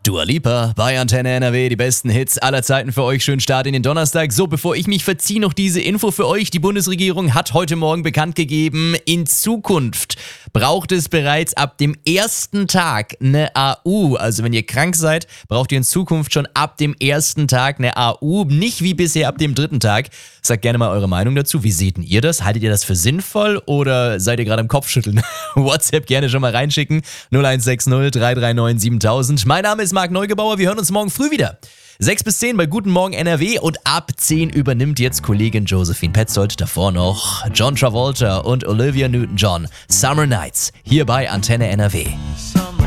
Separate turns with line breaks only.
Dua Lipa bei Antenne NRW, die besten Hits aller Zeiten für euch. Schönen Start in den Donnerstag. So, bevor ich mich verziehe, noch diese Info für euch. Die Bundesregierung hat heute Morgen bekannt gegeben, in Zukunft braucht es bereits ab dem ersten Tag eine AU. Also wenn ihr krank seid, braucht ihr in Zukunft schon ab dem ersten Tag eine AU. Nicht wie bisher ab dem dritten Tag. Sagt gerne mal eure Meinung dazu. Wie seht denn ihr das? Haltet ihr das für sinnvoll oder seid ihr gerade im Kopfschütteln? WhatsApp gerne schon mal reinschicken. 0160 339 7000. Mein Name ist Marc Neugebauer. Wir hören uns morgen früh wieder. 6 bis 10 bei Guten Morgen NRW und ab 10 übernimmt jetzt Kollegin Josephine Petzold. Davor noch John Travolta und Olivia Newton-John. Summer Nights hier bei Antenne NRW.